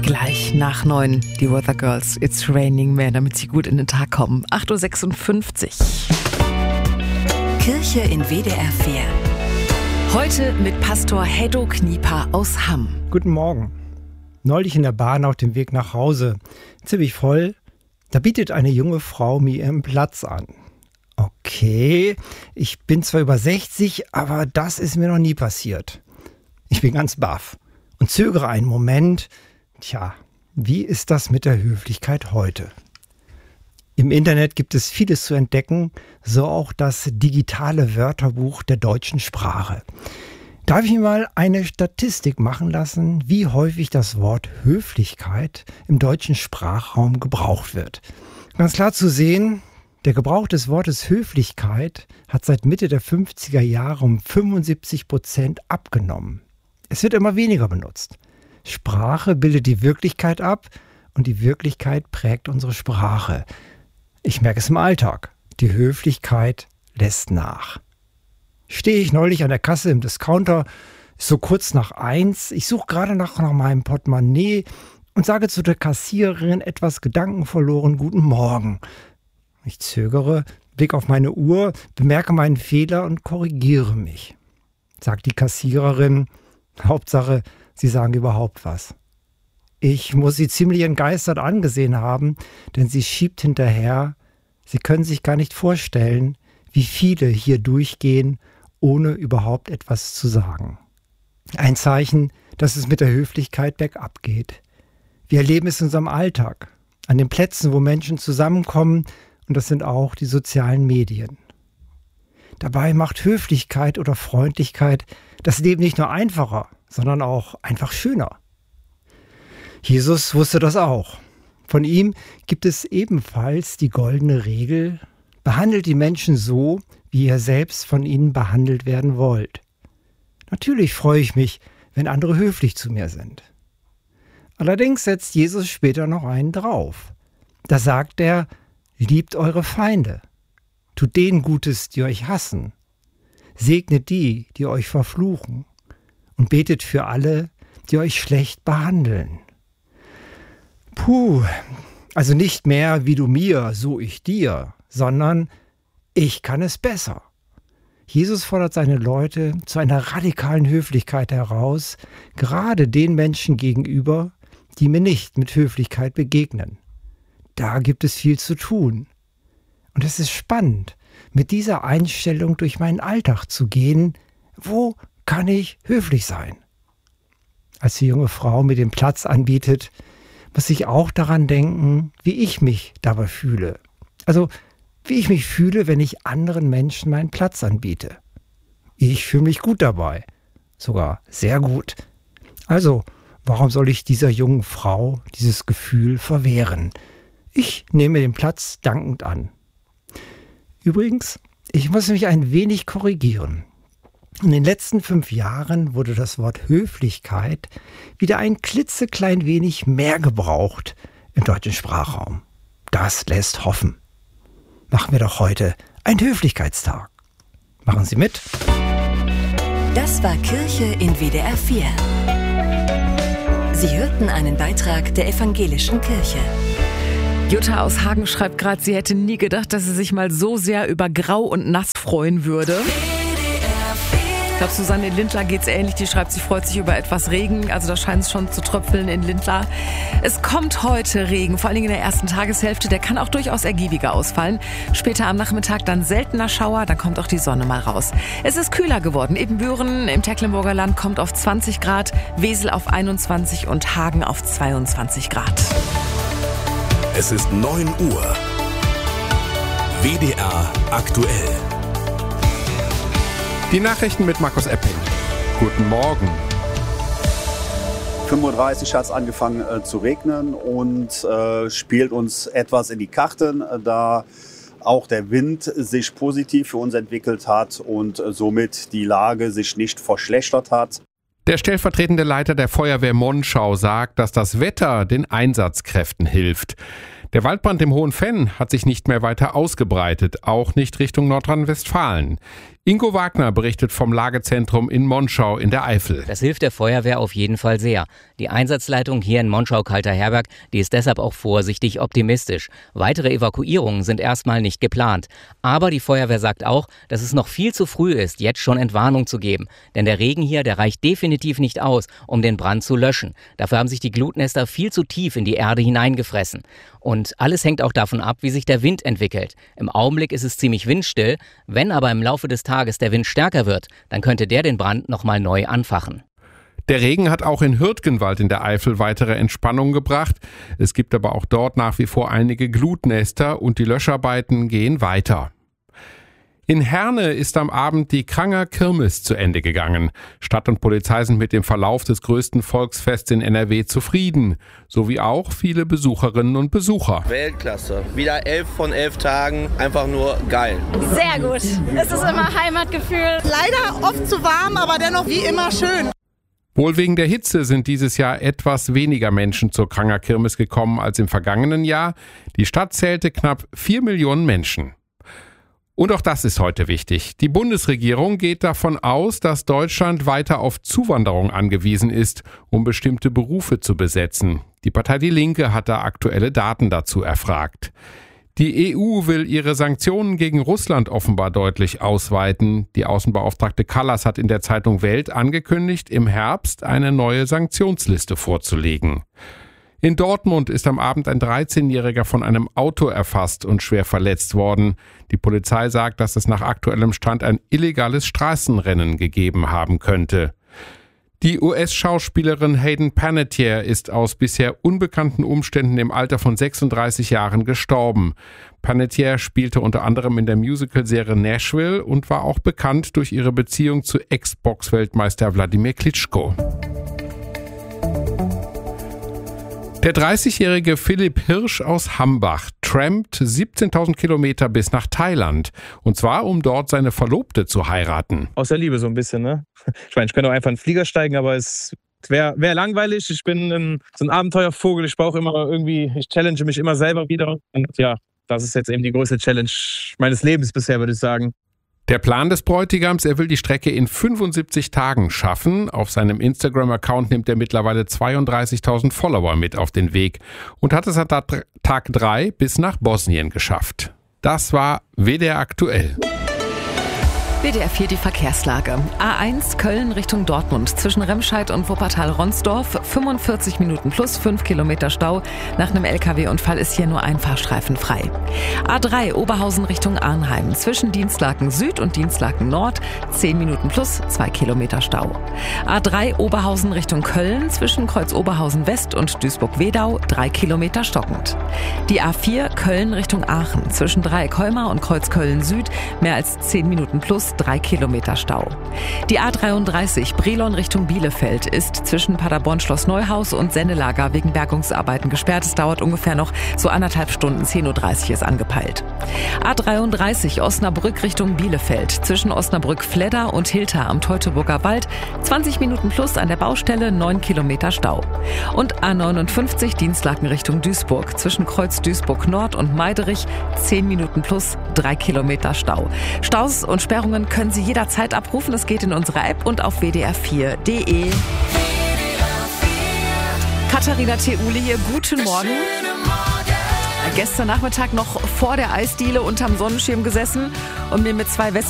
Gleich nach 9 die Weather Girls. It's raining mehr, damit sie gut in den Tag kommen. 8.56 Uhr. Kirche in WDR 4. Heute mit Pastor Heddo Knieper aus Hamm. Guten Morgen. Neulich in der Bahn auf dem Weg nach Hause, ziemlich voll, da bietet eine junge Frau mir ihren Platz an. Okay, ich bin zwar über 60, aber das ist mir noch nie passiert. Ich bin ganz baff und zögere einen Moment. Tja, wie ist das mit der Höflichkeit heute? Im Internet gibt es vieles zu entdecken, so auch das digitale Wörterbuch der deutschen Sprache. Darf ich mir mal eine Statistik machen lassen, wie häufig das Wort Höflichkeit im deutschen Sprachraum gebraucht wird? Ganz klar zu sehen, der Gebrauch des Wortes Höflichkeit hat seit Mitte der 50er Jahre um 75% abgenommen. Es wird immer weniger benutzt. Sprache bildet die Wirklichkeit ab und die Wirklichkeit prägt unsere Sprache. Ich merke es im Alltag. Die Höflichkeit lässt nach. Stehe ich neulich an der Kasse im Discounter, so kurz nach 1. Ich suche gerade nach meinem Portemonnaie und sage zu der Kassiererin etwas gedankenverloren: Guten Morgen. Ich zögere, blicke auf meine Uhr, bemerke meinen Fehler und korrigiere mich. Sagt die Kassiererin: Hauptsache, Sie sagen überhaupt was. Ich muss sie ziemlich entgeistert angesehen haben, denn sie schiebt hinterher: Sie können sich gar nicht vorstellen, wie viele hier durchgehen, ohne überhaupt etwas zu sagen. Ein Zeichen, dass es mit der Höflichkeit bergab geht. Wir erleben es in unserem Alltag, an den Plätzen, wo Menschen zusammenkommen, und das sind auch die sozialen Medien. Dabei macht Höflichkeit oder Freundlichkeit das Leben nicht nur einfacher, sondern auch einfach schöner. Jesus wusste das auch. Von ihm gibt es ebenfalls die goldene Regel: Behandelt die Menschen so, wie ihr selbst von ihnen behandelt werden wollt. Natürlich freue ich mich, wenn andere höflich zu mir sind. Allerdings setzt Jesus später noch einen drauf. Da sagt er: Liebt eure Feinde. Tut denen Gutes, die euch hassen. Segnet die, die euch verfluchen. Und betet für alle, die euch schlecht behandeln. Puh, also nicht mehr wie du mir, so ich dir, sondern ich kann es besser. Jesus fordert seine Leute zu einer radikalen Höflichkeit heraus, gerade den Menschen gegenüber, die mir nicht mit Höflichkeit begegnen. Da gibt es viel zu tun. Und es ist spannend, mit dieser Einstellung durch meinen Alltag zu gehen. Wo kann ich höflich sein? Als die junge Frau mir den Platz anbietet, muss ich auch daran denken, wie ich mich dabei fühle. Also, wie ich mich fühle, wenn ich anderen Menschen meinen Platz anbiete. Ich fühle mich gut dabei. Sogar sehr gut. Also, warum soll ich dieser jungen Frau dieses Gefühl verwehren? Ich nehme den Platz dankend an. Übrigens, ich muss mich ein wenig korrigieren. In den letzten 5 Jahren wurde das Wort Höflichkeit wieder ein klitzeklein wenig mehr gebraucht im deutschen Sprachraum. Das lässt hoffen. Machen wir doch heute einen Höflichkeitstag. Machen Sie mit. Das war Kirche in WDR 4. Sie hörten einen Beitrag der Evangelischen Kirche. Jutta aus Hagen schreibt gerade, sie hätte nie gedacht, dass sie sich mal so sehr über Grau und Nass freuen würde. Ich glaube, Susanne in Lindlar geht's ähnlich. Die schreibt, sie freut sich über etwas Regen. Also da scheint es schon zu tröpfeln in Lindlar. Es kommt heute Regen, vor allen Dingen in der ersten Tageshälfte. Der kann auch durchaus ergiebiger ausfallen. Später am Nachmittag dann seltener Schauer, dann kommt auch die Sonne mal raus. Es ist kühler geworden. Ebenbüren im Tecklenburger Land kommt auf 20 Grad, Wesel auf 21 und Hagen auf 22 Grad. Es ist 9 Uhr. WDR aktuell. Die Nachrichten mit Markus Epping. Guten Morgen. 5:30 Uhr hat es angefangen zu regnen und spielt uns etwas in die Karten, da auch der Wind sich positiv für uns entwickelt hat und somit die Lage sich nicht verschlechtert hat. Der stellvertretende Leiter der Feuerwehr Monschau sagt, dass das Wetter den Einsatzkräften hilft. Der Waldbrand im Hohen Venn hat sich nicht mehr weiter ausgebreitet, auch nicht Richtung Nordrhein-Westfalen. Ingo Wagner berichtet vom Lagezentrum in Monschau in der Eifel. Das hilft der Feuerwehr auf jeden Fall sehr. Die Einsatzleitung hier in Monschau-Kalterherberg, die ist deshalb auch vorsichtig optimistisch. Weitere Evakuierungen sind erstmal nicht geplant. Aber die Feuerwehr sagt auch, dass es noch viel zu früh ist, jetzt schon Entwarnung zu geben. Denn der Regen hier, der reicht definitiv nicht aus, um den Brand zu löschen. Dafür haben sich die Glutnester viel zu tief in die Erde hineingefressen. Und alles hängt auch davon ab, wie sich der Wind entwickelt. Im Augenblick ist es ziemlich windstill. Wenn aber im Laufe des Tages der Wind stärker wird, dann könnte der den Brand nochmal neu anfachen. Der Regen hat auch in Hürtgenwald in der Eifel weitere Entspannung gebracht. Es gibt aber auch dort nach wie vor einige Glutnester und die Löscharbeiten gehen weiter. In Herne ist am Abend die Kranger Kirmes zu Ende gegangen. Stadt und Polizei sind mit dem Verlauf des größten Volksfests in NRW zufrieden. Sowie auch viele Besucherinnen und Besucher. Weltklasse. Wieder 11 von 11 Tagen. Einfach nur geil. Sehr gut. Es ist immer Heimatgefühl. Leider oft zu warm, aber dennoch wie immer schön. Wohl wegen der Hitze sind dieses Jahr etwas weniger Menschen zur Kranger Kirmes gekommen als im vergangenen Jahr. Die Stadt zählte knapp 4 Millionen Menschen. Und auch das ist heute wichtig. Die Bundesregierung geht davon aus, dass Deutschland weiter auf Zuwanderung angewiesen ist, um bestimmte Berufe zu besetzen. Die Partei Die Linke hat da aktuelle Daten dazu erfragt. Die EU will ihre Sanktionen gegen Russland offenbar deutlich ausweiten. Die Außenbeauftragte Kallas hat in der Zeitung Welt angekündigt, im Herbst eine neue Sanktionsliste vorzulegen. In Dortmund ist am Abend ein 13-Jähriger von einem Auto erfasst und schwer verletzt worden. Die Polizei sagt, dass es nach aktuellem Stand ein illegales Straßenrennen gegeben haben könnte. Die US-Schauspielerin Hayden Panettiere ist aus bisher unbekannten Umständen im Alter von 36 Jahren gestorben. Panettiere spielte unter anderem in der Musical-Serie Nashville und war auch bekannt durch ihre Beziehung zu Ex-Box-Weltmeister Wladimir Klitschko. Der 30-jährige Philipp Hirsch aus Hambach trampt 17.000 Kilometer bis nach Thailand. Und zwar, um dort seine Verlobte zu heiraten. Aus der Liebe so ein bisschen, ne? Ich meine, ich könnte auch einfach in den Flieger steigen, aber es wäre langweilig. Ich bin so ein Abenteuervogel. Ich brauche immer irgendwie, ich challenge mich immer selber wieder. Und ja, das ist jetzt eben die größte Challenge meines Lebens bisher, würde ich sagen. Der Plan des Bräutigams, er will die Strecke in 75 Tagen schaffen. Auf seinem Instagram-Account nimmt er mittlerweile 32.000 Follower mit auf den Weg und hat es an Tag 3 bis nach Bosnien geschafft. Das war WDR aktuell. WDR 4 die Verkehrslage. A1 Köln Richtung Dortmund zwischen Remscheid und Wuppertal-Ronsdorf 45 Minuten plus 5 Kilometer Stau. Nach einem LKW-Unfall ist hier nur ein Fahrstreifen frei. A3 Oberhausen Richtung Arnheim zwischen Dienstlaken Süd und Dienstlaken Nord 10 Minuten plus 2 Kilometer Stau. A3 Oberhausen Richtung Köln zwischen Kreuz Oberhausen West und Duisburg-Wedau 3 Kilometer stockend. Die A4 Köln Richtung Aachen zwischen Dreieck-Heumar und Kreuz Köln Süd mehr als 10 Minuten plus 3 Kilometer Stau. Die A33 Brilon Richtung Bielefeld ist zwischen Paderborn Schloss Neuhaus und Sennelager wegen Bergungsarbeiten gesperrt. Es dauert ungefähr noch so 1,5 Stunden, 10.30 Uhr ist angepeilt. A33 Osnabrück Richtung Bielefeld zwischen Osnabrück-Fledder und Hilter am Teutoburger Wald 20 Minuten plus an der Baustelle 9 Kilometer Stau. Und A59 Dienstlaken Richtung Duisburg zwischen Kreuz Duisburg Nord und Meiderich 10 Minuten plus 3 Kilometer Stau. Staus und Sperrungen können Sie jederzeit abrufen. Es geht in unserer App und auf wdr4.de. Katharina Theule hier, guten Morgen. Gestern Nachmittag noch vor der Eisdiele unterm Sonnenschirm gesessen und mir mit 2 Wespen